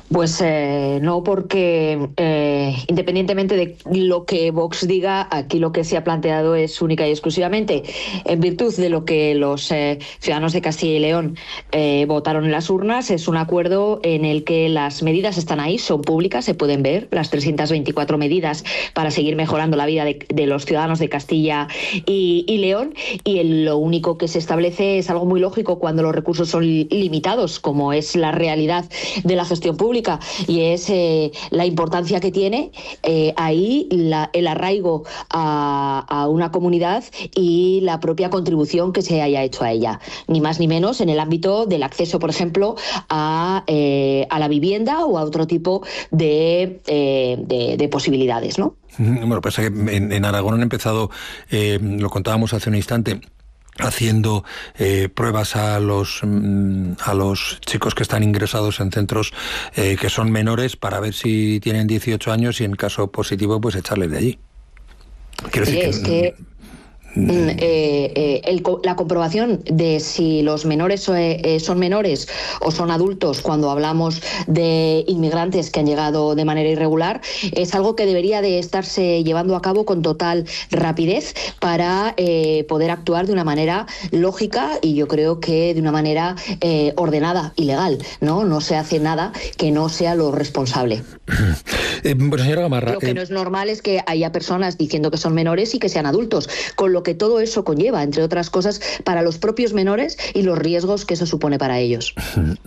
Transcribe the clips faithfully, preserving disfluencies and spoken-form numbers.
Pues eh, no, porque eh, independientemente de lo que Vox diga, aquí lo que se ha planteado es única y exclusivamente en virtud de lo que los eh, ciudadanos de Castilla y León eh, votaron en las urnas. Es un acuerdo en el que las medidas están ahí, son públicas, se pueden ver, las trescientas veinticuatro medidas para seguir mejorando la vida de, de los ciudadanos de Castilla y, y León, y el, lo único que se establece es algo muy lógico cuando los recursos son limitados, como es la realidad de la gestión pública, y es eh, la importancia que tiene eh, ahí la, el arraigo a, a una comunidad y la propia contribución que se haya hecho a ella, ni más ni menos en el ámbito del acceso, por ejemplo, a, eh, a la vivienda o a otro tipo de, eh, de, de posibilidades, ¿no? Bueno, pasa que en, en Aragón han empezado, eh, lo contábamos hace un instante, haciendo eh, pruebas a los a los chicos que están ingresados en centros eh, que son menores para ver si tienen dieciocho años y en caso positivo pues echarles de allí. Quiero sí, decir es que... que... Eh, eh, el, la comprobación de si los menores eh, son menores o son adultos cuando hablamos de inmigrantes que han llegado de manera irregular es algo que debería de estarse llevando a cabo con total rapidez para eh, poder actuar de una manera lógica y yo creo que de una manera eh, ordenada y legal, ¿no? No se hace nada que no sea lo responsable. Eh, bueno, señora Gamarra, lo que eh... no es normal es que haya personas diciendo que son menores y que sean adultos, con lo que todo eso conlleva, entre otras cosas, para los propios menores y los riesgos que eso supone para ellos.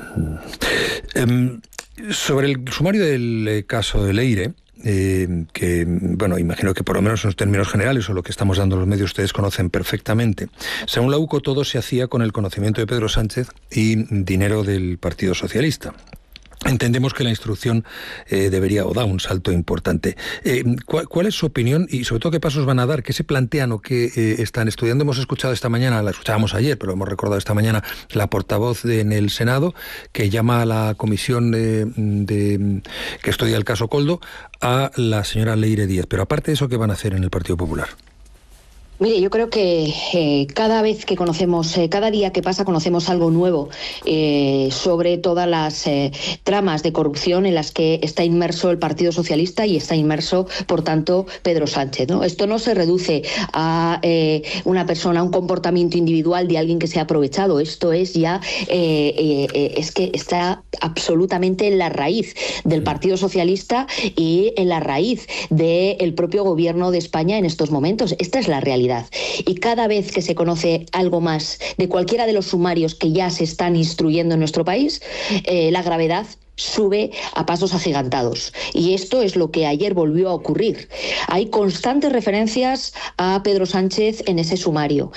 Um, sobre el sumario del caso de Leire, eh, que, bueno, imagino que por lo menos en los términos generales o lo que estamos dando en los medios ustedes conocen perfectamente. Según la U C O, todo se hacía con el conocimiento de Pedro Sánchez y dinero del Partido Socialista. Entendemos que la instrucción eh, debería o da un salto importante. Eh, ¿cuál, ¿Cuál es su opinión y sobre todo qué pasos van a dar? ¿Qué se plantean o qué eh, están estudiando? Hemos escuchado esta mañana, la escuchábamos ayer, pero hemos recordado esta mañana la portavoz de, en el Senado que llama a la comisión de, de, que estudia el caso Koldo a la señora Leire Díaz. Pero aparte de eso, ¿qué van a hacer en el Partido Popular? Mire, yo creo que eh, cada vez que conocemos, eh, cada día que pasa conocemos algo nuevo eh, sobre todas las eh, tramas de corrupción en las que está inmerso el Partido Socialista y está inmerso, por tanto, Pedro Sánchez, ¿no? Esto no se reduce a eh, una persona, a un comportamiento individual de alguien que se ha aprovechado. Esto es ya, eh, eh, es que está absolutamente en la raíz del Partido Socialista y en la raíz del propio gobierno de España en estos momentos. Esta es la realidad. Y cada vez que se conoce algo más de cualquiera de los sumarios que ya se están instruyendo en nuestro país, eh, la gravedad sube a pasos agigantados. Y esto es lo que ayer volvió a ocurrir. Hay constantes referencias a Pedro Sánchez en ese sumario.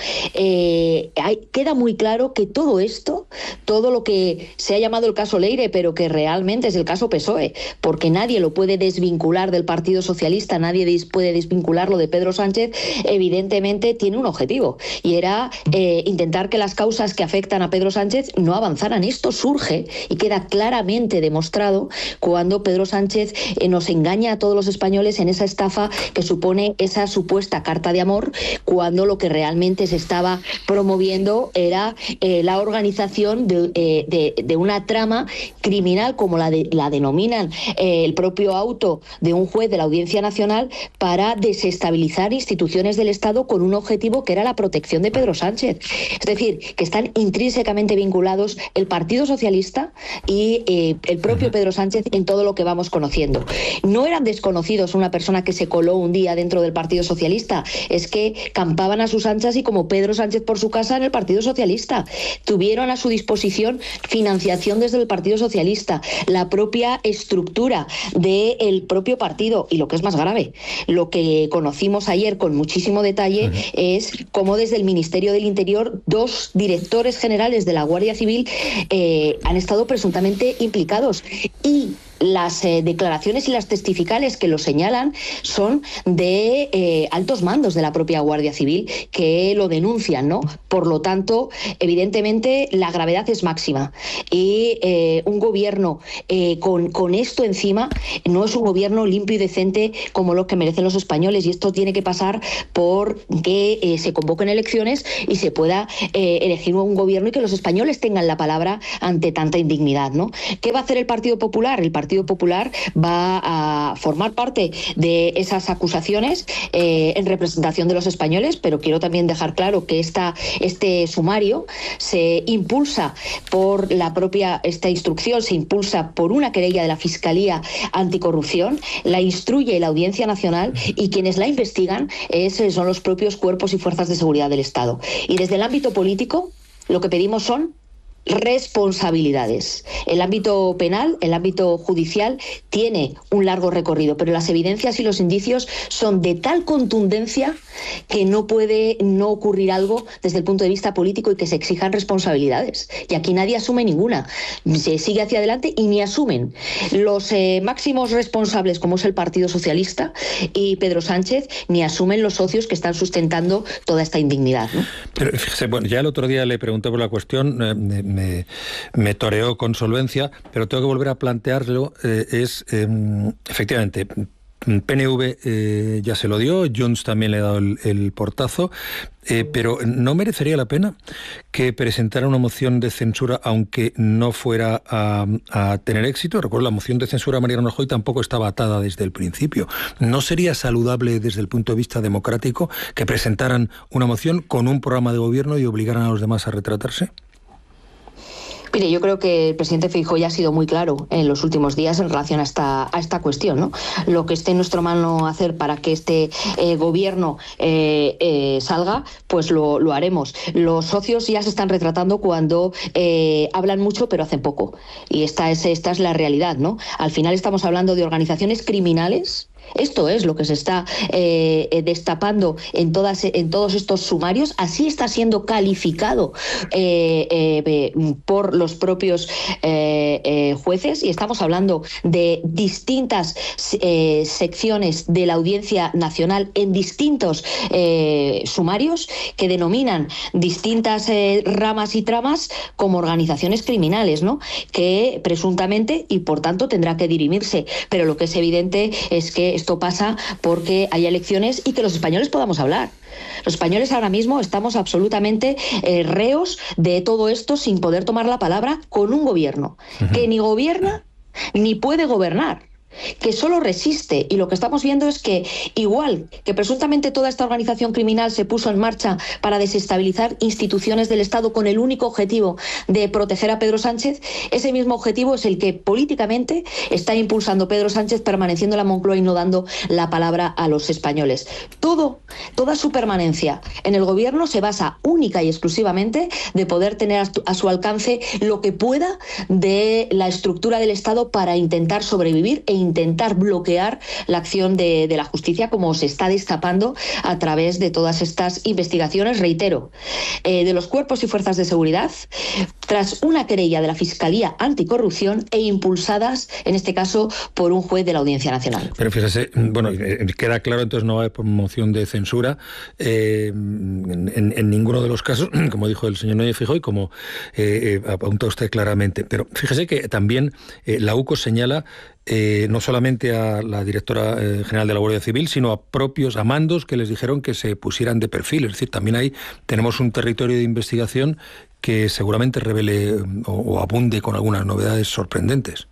Eh, hay, queda muy claro que todo esto, todo lo que se ha llamado el caso Leire, pero que realmente es el caso P S O E, porque nadie lo puede desvincular del Partido Socialista, nadie des, puede desvincularlo de Pedro Sánchez, evidentemente tiene un objetivo, y era eh, intentar que las causas que afectan a Pedro Sánchez no avanzaran. Esto surge y queda claramente demostrado demostrado cuando Pedro Sánchez eh, nos engaña a todos los españoles en esa estafa que supone esa supuesta carta de amor, cuando lo que realmente se estaba promoviendo era eh, la organización de, eh, de, de una trama criminal, como la, de, la denominan eh, el propio auto de un juez de la Audiencia Nacional, para desestabilizar instituciones del Estado con un objetivo que era la protección de Pedro Sánchez. Es decir, que están intrínsecamente vinculados el Partido Socialista y eh, el propio Pedro Sánchez en todo lo que vamos conociendo. No eran desconocidos una persona que se coló un día dentro del Partido Socialista, es que campaban a sus anchas y como Pedro Sánchez por su casa en el Partido Socialista. Tuvieron a su disposición financiación desde el Partido Socialista, la propia estructura del propio partido, y lo que es más grave, lo que conocimos ayer con muchísimo detalle uh-huh. es cómo desde el Ministerio del Interior dos directores generales de la Guardia Civil eh, han estado presuntamente implicados. Y las eh, declaraciones y las testificales que lo señalan son de eh, altos mandos de la propia Guardia Civil que lo denuncian, ¿no? Por lo tanto, evidentemente, la gravedad es máxima. Y eh, un gobierno eh, con, con esto encima no es un gobierno limpio y decente como lo que merecen los españoles. Y esto tiene que pasar por que eh, se convoquen elecciones y se pueda eh, elegir un gobierno y que los españoles tengan la palabra ante tanta indignidad, ¿no? ¿Qué va a hacer hacer el Partido Popular? El Partido Popular va a formar parte de esas acusaciones eh, en representación de los españoles, pero quiero también dejar claro que esta, este sumario se impulsa por la propia, esta instrucción se impulsa por una querella de la Fiscalía Anticorrupción, la instruye la Audiencia Nacional y quienes la investigan es, son los propios cuerpos y fuerzas de seguridad del Estado. Y desde el ámbito político lo que pedimos son responsabilidades. El ámbito penal, el ámbito judicial tiene un largo recorrido, pero las evidencias y los indicios son de tal contundencia que no puede no ocurrir algo desde el punto de vista político y que se exijan responsabilidades. Y aquí nadie asume ninguna. Se sigue hacia adelante y ni asumen los eh, máximos responsables, como es el Partido Socialista y Pedro Sánchez, ni asumen los socios que están sustentando toda esta indignidad, ¿no? Pero fíjese, bueno, ya el otro día le pregunté por la cuestión, eh, Me, me toreó con solvencia, pero tengo que volver a plantearlo. Eh, es, eh, efectivamente, P N V eh, ya se lo dio, Junts también le ha dado el, el portazo, eh, pero ¿no merecería la pena que presentara una moción de censura aunque no fuera a, a tener éxito? Recuerdo, la moción de censura a Mariano Rajoy tampoco estaba atada desde el principio. ¿No sería saludable desde el punto de vista democrático que presentaran una moción con un programa de gobierno y obligaran a los demás a retratarse? Mire, yo creo que el presidente Feijóo ya ha sido muy claro en los últimos días en relación a esta, a esta cuestión, ¿no? Lo que esté en nuestra mano hacer para que este eh, gobierno eh, eh, salga, pues lo, lo haremos. Los socios ya se están retratando cuando eh, hablan mucho pero hacen poco. Y esta es, esta es la realidad, ¿no? Al final estamos hablando de organizaciones criminales. Esto es lo que se está eh, destapando en, todas, en todos estos sumarios. Así está siendo calificado eh, eh, por los propios eh, eh, jueces, y estamos hablando de distintas eh, secciones de la Audiencia Nacional en distintos eh, sumarios que denominan distintas eh, ramas y tramas como organizaciones criminales, ¿no? Que presuntamente y por tanto tendrá que dirimirse. Pero lo que es evidente es que esto pasa porque hay elecciones y que los españoles podamos hablar. Los españoles ahora mismo estamos absolutamente eh, reos de todo esto sin poder tomar la palabra con un gobierno uh-huh. que ni gobierna ni puede gobernar, que solo resiste. Y lo que estamos viendo es que, igual que presuntamente toda esta organización criminal se puso en marcha para desestabilizar instituciones del Estado con el único objetivo de proteger a Pedro Sánchez, ese mismo objetivo es el que políticamente está impulsando Pedro Sánchez, permaneciendo en la Moncloa y no dando la palabra a los españoles. Todo, toda su permanencia en el gobierno se basa única y exclusivamente de poder tener a su, a su alcance lo que pueda de la estructura del Estado para intentar sobrevivir e intentar bloquear la acción de, de la justicia, como se está destapando a través de todas estas investigaciones, reitero, eh, de los cuerpos y fuerzas de seguridad, tras una querella de la Fiscalía Anticorrupción e impulsadas, en este caso, por un juez de la Audiencia Nacional. Pero fíjese, bueno, queda claro, entonces no va a haber moción de censura eh, en, en, en ninguno de los casos, como dijo el señor Núñez Feijóo y como eh, eh, apunta usted claramente. Pero fíjese que también eh, la U C O señala Eh, no solamente a la directora eh, general de la Guardia Civil, sino a propios, a mandos que les dijeron que se pusieran de perfil. Es decir, también ahí tenemos un territorio de investigación que seguramente revele o, o abunde con algunas novedades sorprendentes.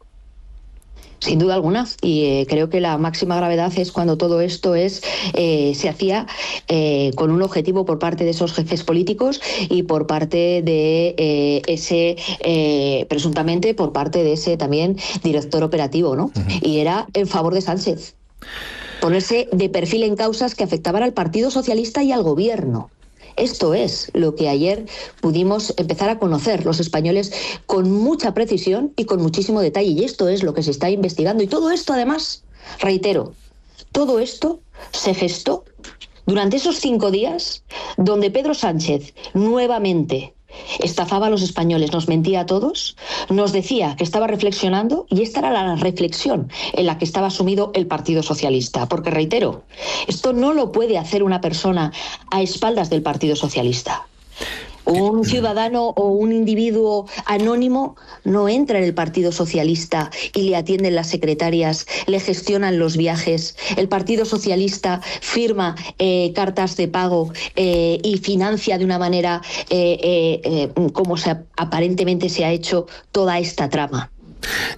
Sin duda alguna, y eh, creo que la máxima gravedad es cuando todo esto es eh, se hacía eh, con un objetivo por parte de esos jefes políticos y por parte de eh, ese, eh, presuntamente por parte de ese también director operativo, ¿no? Uh-huh. Y era en favor de Sánchez. Ponerse de perfil en causas que afectaban al Partido Socialista y al gobierno. Esto es lo que ayer pudimos empezar a conocer los españoles con mucha precisión y con muchísimo detalle. Y esto es lo que se está investigando. Y todo esto, además, reitero, todo esto se gestó durante esos cinco días donde Pedro Sánchez nuevamente estafaba a los españoles, nos mentía a todos, nos decía que estaba reflexionando, y esta era la reflexión en la que estaba sumido el Partido Socialista. Porque, reitero, esto no lo puede hacer una persona a espaldas del Partido Socialista. Un ciudadano o un individuo anónimo no entra en el Partido Socialista y le atienden las secretarias, le gestionan los viajes. El Partido Socialista firma eh, cartas de pago eh, y financia de una manera eh, eh, eh, como se, aparentemente se ha hecho toda esta trama.